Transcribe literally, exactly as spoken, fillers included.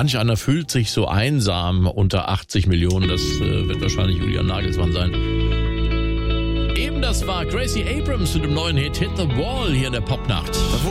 Manch einer fühlt sich so einsam unter achtzig Millionen. Das äh, wird wahrscheinlich Julian Nagelsmann sein. Eben das war Gracie Abrams mit dem neuen Hit Hit the Wall hier in der Popnacht.